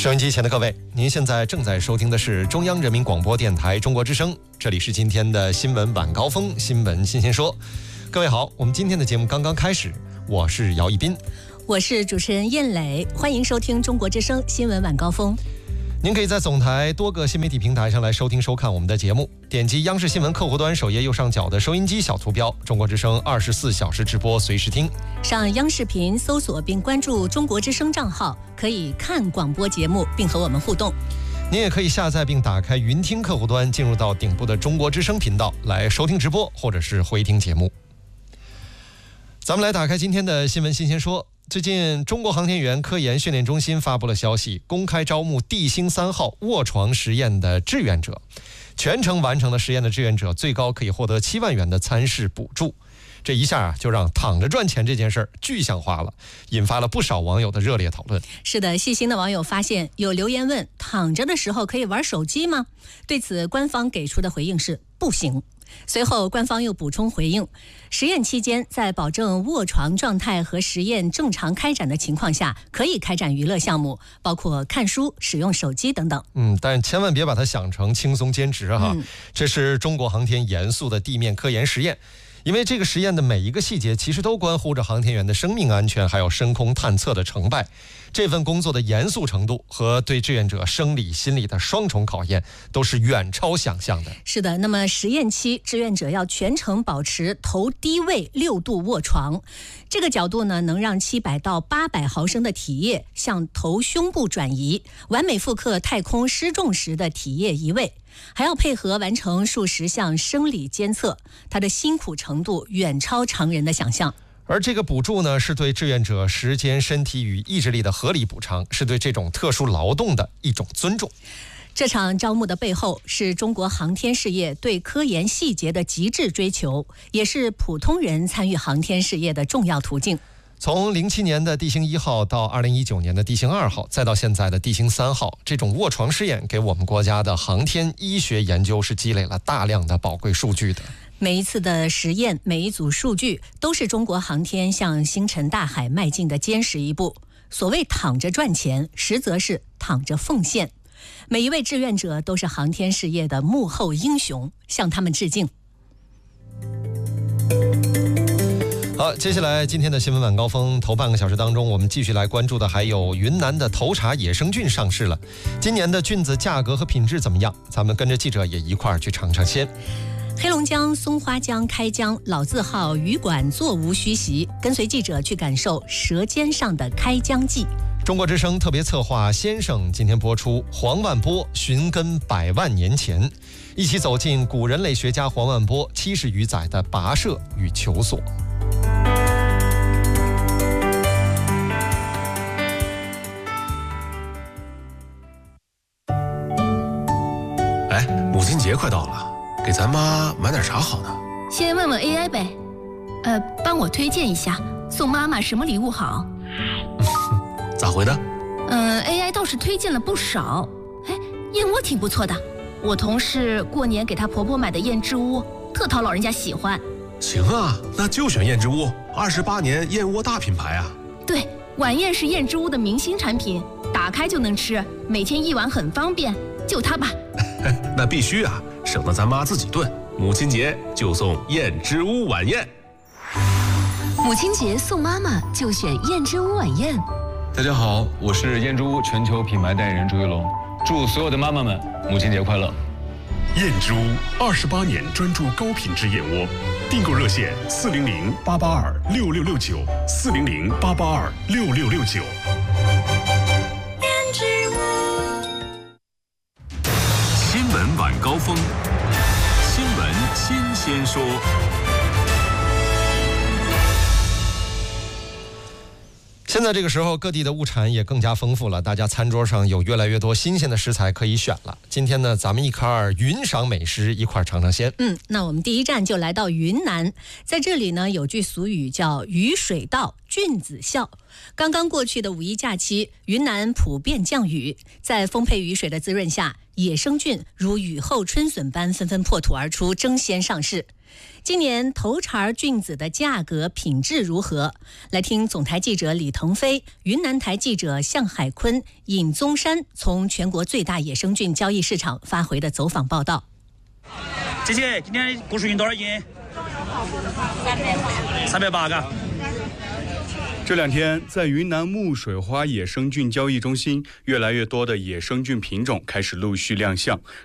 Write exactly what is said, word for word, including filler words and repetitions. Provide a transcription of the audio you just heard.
收音机前的各位，您现在正在收听的是中央人民广播电台中国之声，这里是今天的新闻晚高峰，新闻新鲜说。各位好，我们今天的节目刚刚开始，我是姚一斌， 我是主持人燕磊，欢迎收听中国之声新闻晚高峰。 您可以在总台多个新媒体平台上来收听收看我们的节目，点击央视新闻客户端首页右上角的收音机小图标，中国之声二十四小时直播随时听。 上央视频搜索并关注中国之声账号，可以看广播节目并和我们互动。 您也可以下载并打开云听客户端，进入到顶部的中国之声频道来收听直播或者是回听节目。咱们来打开今天的新闻新鲜说。最近，中国航天员科研训练中心发布了消息，公开招募地星三号卧床实验的志愿者。全程完成了实验的志愿者，最高可以获得七万元的参试补助。这一下啊，就让躺着赚钱这件事儿具象化了，引发了不少网友的热烈讨论。 是的，细心的网友发现有留言问：躺着的时候可以玩手机吗？对此，官方给出的回应是不行。随后官方又补充回应，实验期间在保证卧床状态和实验正常开展的情况下，可以开展娱乐项目，包括看书、使用手机等等。 嗯，但千万别把它想成轻松兼职哈、嗯，这是中国航天严肃的地面科研实验。因为这个实验的每一个细节其实都关乎着航天员的生命安全，还有深空探测的成败。这份工作的严肃程度和对志愿者生理心理的双重考验都是远超想象的。 是的，那么实验期志愿者要全程保持头低位六度卧床，这个角度呢能让七百到八百毫升的体液向头胸部转移，完美复刻太空失重时的体液移位。还要配合完成数十项生理监测，它的辛苦程度远超常人的想象。 而这个补助呢，是对志愿者时间、身体与意志力的合理补偿，是对这种特殊劳动的一种尊重。 这场招募的背后，是中国航天事业对科研细节的极致追求，也是普通人参与航天事业的重要途径。 从零七年的地星一号到二零一九年的地星二号，再到现在的地星三号，这种卧床试验给我们国家的航天医学研究是积累了大量的宝贵数据的。 每一次的实验，每一组数据，都是中国航天向星辰大海迈进的坚实一步。所谓躺着赚钱，实则是躺着奉献。每一位志愿者都是航天事业的幕后英雄，向他们致敬。 好，接下来今天的新闻晚高峰头半个小时当中，我们继续来关注的还有云南的头茶野生菌上市了。今年的菌子价格和品质怎么样？咱们跟着记者也一块儿去尝尝鲜。 黑龙江松花江开江老字号鱼馆座无虚席，跟随记者去感受舌尖上的开江记。 中国之声特别策划先生今天播出黄万波寻根百万年前，一起走进古人类学家黄万波七十余载的跋涉与求索。 哎，母亲节快到了，给咱妈买点啥好呢？ 先问问 A I 呗，呃，帮我推荐一下，送妈妈什么礼物好？ 咋回的？ 嗯 ，A I 倒是推荐了不少。哎，燕窝挺不错的，我同事过年给她婆婆买的燕之屋，特讨老人家喜欢。 行啊，那就选燕之屋，二十八年燕窝大品牌啊。 对，晚宴是燕之屋的明星产品，打开就能吃，每天一碗很方便，就它吧。 那必须啊，省得咱妈自己炖。母亲节就送燕之屋晚宴。 母亲节送妈妈就选燕之屋晚宴。 大家好，我是燕之屋全球品牌代言人朱一龙，祝所有的妈妈们母亲节快乐。 燕之屋二十八年专注高品质燕窝，订购热线四零零八八二六六六九四零零八八二六六六九。 燕之屋新闻晚高峰，新闻新鲜说。 现在这个时候，各地的物产也更加丰富了，大家餐桌上有越来越多新鲜的食材可以选了。今天呢，咱们一块儿云赏美食，一块儿尝尝鲜。 嗯，那我们第一站就来到云南，在这里呢，有句俗语叫“雨水到，菌子笑”。刚刚过去的五一假期，云南普遍降雨，在丰沛雨水的滋润下，野生菌如雨后春笋般纷纷破土而出，争先上市。 今年头茬菌子的价格品质如何？来听总台记者李腾飞、云南台记者向海坤、尹宗山从全国最大野生菌交易市场发回的走访报道。 姐姐，今天果树菌多少斤？三百八。三百八个。 这两天，在云南木水花野生菌交易中心，越来越多的野生菌品种开始陆续亮相，